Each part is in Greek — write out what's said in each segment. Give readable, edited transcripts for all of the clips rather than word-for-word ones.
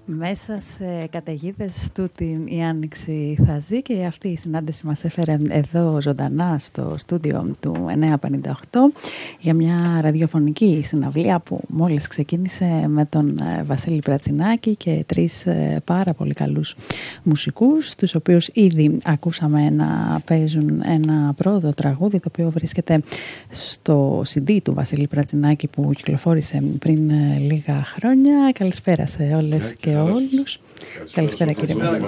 Μέσα σε καταιγίδες τούτη η Άνοιξη θα ζει και αυτή η συνάντηση μας έφερε εδώ ζωντανά στο στούντιο του 958 για μια ραδιοφωνική συναυλία που μόλις ξεκίνησε με τον Βασίλη Πρατσινάκη και τρεις πάρα πολύ καλούς μουσικούς, τους οποίους ήδη ακούσαμε να παίζουν ένα πρώτο τραγούδι το οποίο βρίσκεται στο CD του Βασίλη Πρατσινάκη που κυκλοφόρησε πριν λίγα χρόνια. Καλησπέρα σε όλες και όλους. Καλησπέρα κύριε Βασίλη.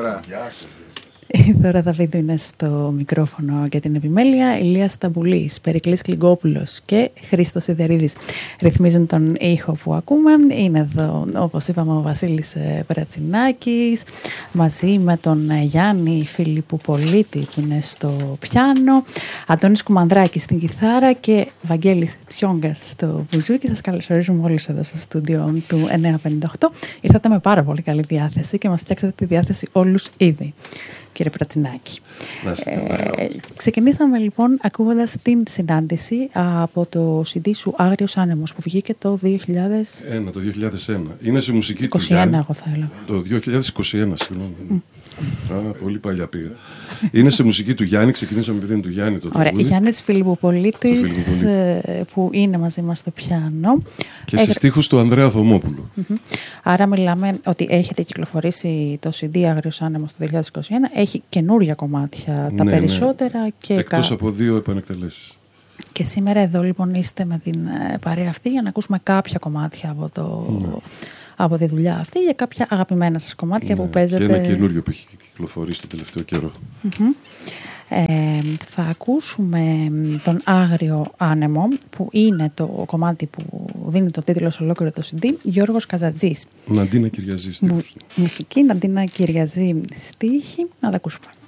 Η Δώρα Δαβίδου είναι στο μικρόφωνο για την επιμέλεια. Ηλίας Σταμπουλής, Περικλής Κλιγκόπουλος και Χρήστος Σιδερίδης ρυθμίζουν τον ήχο που ακούμε. Είναι εδώ, όπως είπαμε, ο Βασίλης Πρατσινάκης μαζί με τον Γιάννη Φιλιπποπολίτη που είναι στο πιάνο, Αντώνης Κουμανδράκης στην κιθάρα και Βαγγέλης Τσιόγκας στο μπουζούκι. Σας καλωσορίζουμε όλους εδώ στο στούντιο του 958. Ήρθατε με πάρα πολύ καλή διάθεση και μας φτιάξατε τη διάθεση όλους ήδη. Κύριε Πρατσινάκη. Ξεκινήσαμε λοιπόν ακούγοντας την συνάντηση από το CD σου Άγριος Άνεμος που βγήκε το 2001. Είναι σε μουσική του 21, Γιάννη. εγώ θα έλεγα. Το 2021, συγγνώμη. Πολύ παλιά πήγα. Είναι σε μουσική του Γιάννη, ξεκινήσαμε επειδή είναι του Γιάννη το τραγούδι. Ωραία, Γιάννης Φιλιπποπολίτης που είναι μαζί μας στο πιάνο. Και σε στίχους του Ανδρέα Θωμόπουλου. Άρα μιλάμε ότι έχετε κυκλοφορήσει το CD Άγριος Άνεμος το 2021, έχει καινούργια κομμάτια τα περισσότερα. Και εκτός από 2 επανεκτελέσεις. Και σήμερα εδώ λοιπόν είστε με την παρέα αυτή για να ακούσουμε κάποια κομμάτια από τη δουλειά αυτή για κάποια αγαπημένα σας κομμάτια που παίζετε. Και ένα καινούριο που έχει κυκλοφορήσει το τελευταίο καιρό. Θα ακούσουμε τον Άγριο Άνεμο που είναι το κομμάτι που δίνει το τίτλο σε ολόκληρο το CD, Γιώργος Καζατζής. Ναντίνα Κυριαζή στίχους. Μουσική Ναντίνα Κυριαζή στίχη. Να τα ακούσουμε.